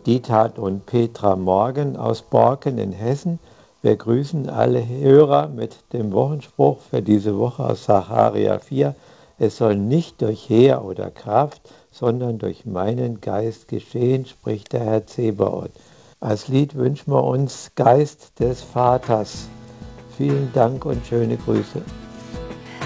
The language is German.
Diethard und Petra Morgen aus Borken in Hessen. Wir grüßen alle Hörer mit dem Wochenspruch für diese Woche aus Sacharja 4. Es soll nicht durch Heer oder Kraft, sondern durch meinen Geist geschehen, spricht der Herr Zebaoth. Als Lied wünschen wir uns Geist des Vaters. Vielen Dank und schöne Grüße.